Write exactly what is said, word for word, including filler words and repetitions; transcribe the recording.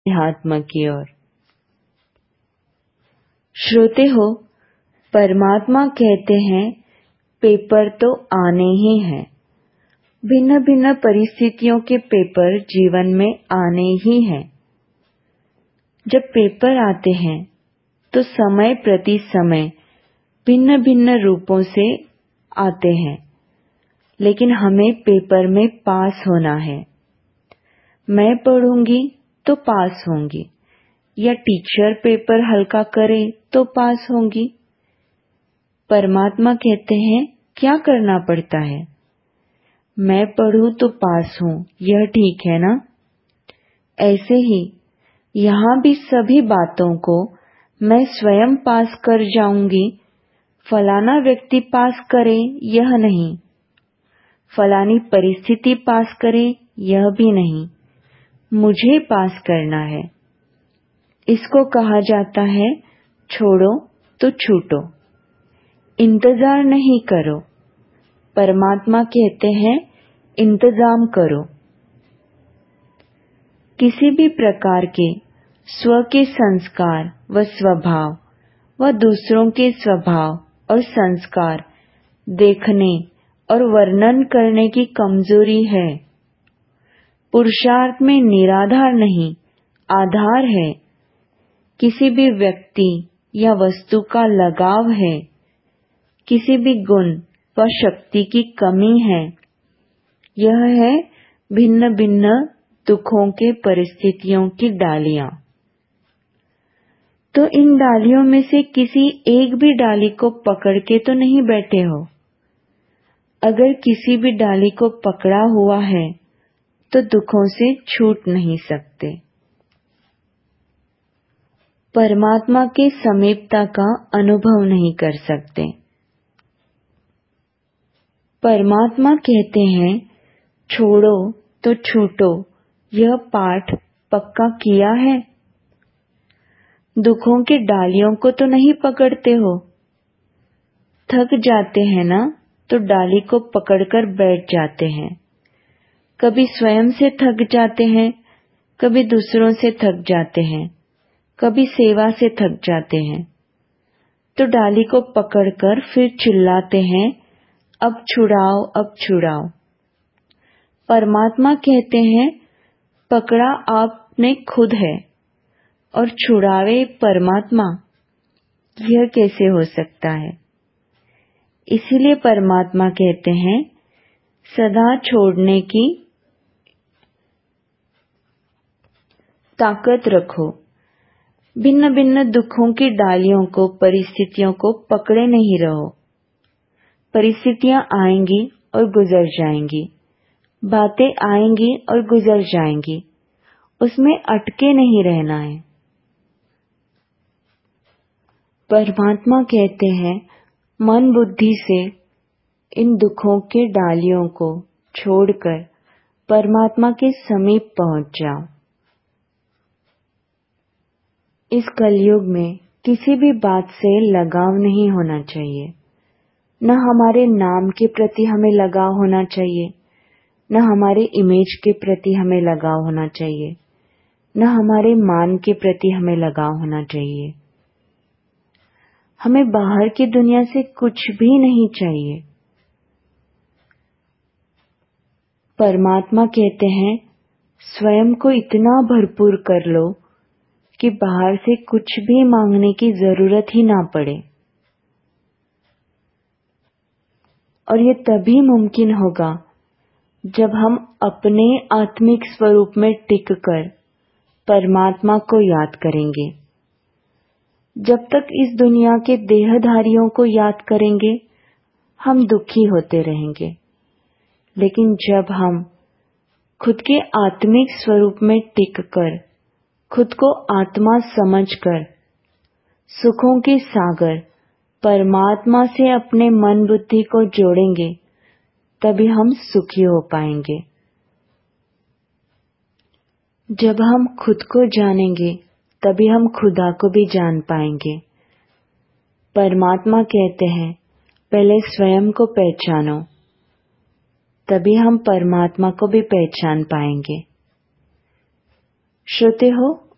अध्यात्म की ओर। श्रोते हो, परमात्मा कहते हैं पेपर तो आने ही हैं। भिन्न भिन्न परिस्थितियों के पेपर जीवन में आने ही हैं। जब पेपर आते हैं तो समय प्रति समय भिन्न भिन्न रूपों से आते हैं, लेकिन हमें पेपर में पास होना है। मैं पढ़ूंगी तो पास होंगी, या टीचर पेपर हल्का करे तो पास होंगी। परमात्मा कहते हैं क्या करना पड़ता है? मैं पढ़ूं तो पास हूं, यह ठीक है ना? ऐसे ही यहाँ भी सभी बातों को मैं स्वयं पास कर जाऊंगी, फलाना व्यक्ति पास करे यह नहीं, फलानी परिस्थिति पास करे यह भी नहीं, मुझे पास करना है। इसको कहा जाता है छोड़ो तो छूटो, इंतजार नहीं करो। परमात्मा कहते हैं इंतजाम करो। किसी भी प्रकार के स्व के संस्कार व स्वभाव व दूसरों के स्वभाव और संस्कार देखने और वर्णन करने की कमजोरी है। पुरुषार्थ में निराधार नहीं, आधार है। किसी भी व्यक्ति या वस्तु का लगाव है, किसी भी गुण व शक्ति की कमी है। यह है भिन्न भिन्न दुखों के परिस्थितियों की डालियां। तो इन डालियों में से किसी एक भी डाली को पकड़ के तो नहीं बैठे हो। अगर किसी भी डाली को पकड़ा हुआ है तो दुखों से छूट नहीं सकते। परमात्मा के समीपता का अनुभव नहीं कर सकते। परमात्मा कहते हैं छोड़ो तो छूटो, यह पाठ पक्का किया है। दुखों के डालियों को तो नहीं पकड़ते हो। थक जाते हैं ना तो डाली को पकड़कर बैठ जाते हैं। कभी स्वयं से थक जाते हैं, कभी दूसरों से थक जाते हैं, कभी सेवा से थक जाते हैं, तो डाली को पकड़कर फिर चिल्लाते हैं अब छुड़ाओ अब छुड़ाओ। परमात्मा कहते हैं पकड़ा आपने खुद है और छुड़ावे परमात्मा, यह कैसे हो सकता है? इसीलिए परमात्मा कहते हैं सदा छोड़ने की ताकत रखो। भिन्न भिन्न दुखों की डालियों को, परिस्थितियों को पकड़े नहीं रहो। परिस्थितियां आएंगी और गुजर जाएंगी, बातें आएंगी और गुजर जाएंगी, उसमें अटके नहीं रहना है। परमात्मा कहते हैं मन बुद्धि से इन दुखों के डालियों को छोड़कर परमात्मा के समीप पहुंच जाओ। इस कलयुग में किसी भी बात से लगाव नहीं होना चाहिए। न हमारे नाम के प्रति हमें लगाव होना चाहिए, न हमारे इमेज के प्रति हमें लगाव होना चाहिए, न हमारे मान के प्रति हमें लगाव होना चाहिए। हमें बाहर की दुनिया से कुछ भी नहीं चाहिए। परमात्मा कहते हैं स्वयं को इतना भरपूर कर लो कि बाहर से कुछ भी मांगने की जरूरत ही ना पड़े। और ये तभी मुमकिन होगा जब हम अपने आत्मिक स्वरूप में टिककर परमात्मा को याद करेंगे। जब तक इस दुनिया के देहधारियों को याद करेंगे हम दुखी होते रहेंगे, लेकिन जब हम खुद के आत्मिक स्वरूप में टिककर, खुद को आत्मा समझकर, सुखों के सागर परमात्मा से अपने मन बुद्धि को जोड़ेंगे, तभी हम सुखी हो पाएंगे। जब हम खुद को जानेंगे तभी हम खुदा को भी जान पाएंगे। परमात्मा कहते हैं पहले स्वयं को पहचानो, तभी हम परमात्मा को भी पहचान पाएंगे। श्रोते हो,